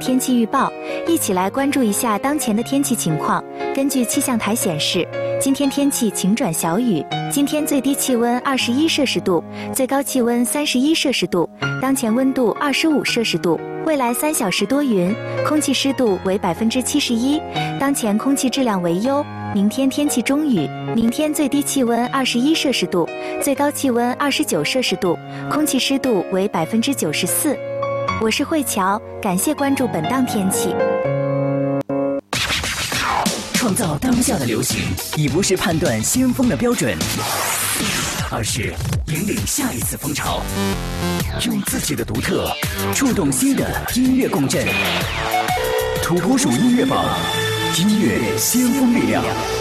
天气预报，一起来关注一下当前的天气情况。根据气象台显示，今天天气晴转小雨，今天最低气温21摄氏度，最高气温31摄氏度，当前温度25摄氏度。未来3小时多云，空气湿度为71%，当前空气质量为优。明天天气中雨，明天最低气温21摄氏度，最高气温29摄氏度，空气湿度为94%。我是慧乔，感谢关注本档天气。 创造当下的流行，已不是判断先锋的标准，而是引领下一次风潮，用自己的独特触动新的音乐共振。土拨鼠音乐榜，音乐先锋力量。